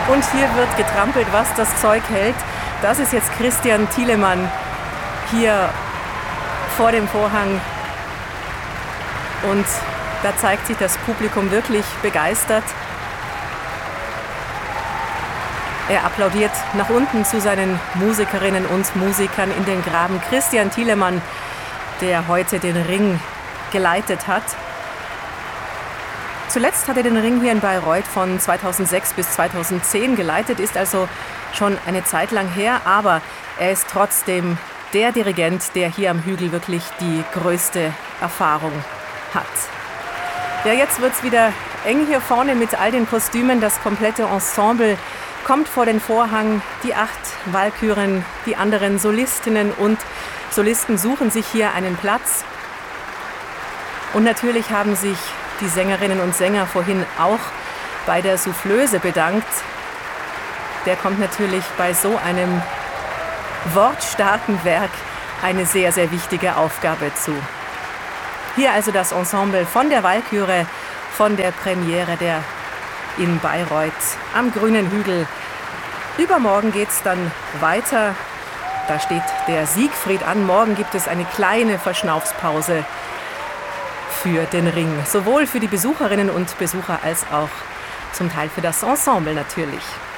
Und hier wird getrampelt, was das Zeug hält. Das ist jetzt Christian Thielemann hier vor dem Vorhang. Und da zeigt sich das Publikum wirklich begeistert. Er applaudiert nach unten zu seinen Musikerinnen und Musikern in den Graben. Christian Thielemann, der heute den Ring geleitet hat. Zuletzt hat er den Ring hier in Bayreuth von 2006 bis 2010 geleitet, ist also schon eine Zeit lang her, aber er ist trotzdem der Dirigent, der hier am Hügel wirklich die größte Erfahrung hat. Ja, jetzt wird es wieder eng hier vorne mit all den Kostümen. Das komplette Ensemble kommt vor den Vorhang. Die 8 Walküren, die anderen Solistinnen und Solisten suchen sich hier einen Platz. Und natürlich haben sich die Sängerinnen und Sänger vorhin auch bei der Soufflöse bedankt. Der kommt natürlich bei so einem wortstarken Werk eine sehr, sehr wichtige Aufgabe zu. Hier also das Ensemble von der Walküre, von der Premiere der in Bayreuth am Grünen Hügel. Übermorgen geht es dann weiter. Da steht der Siegfried an. Morgen gibt es eine kleine Verschnaufspause für den Ring. Sowohl für die Besucherinnen und Besucher als auch zum Teil für das Ensemble natürlich.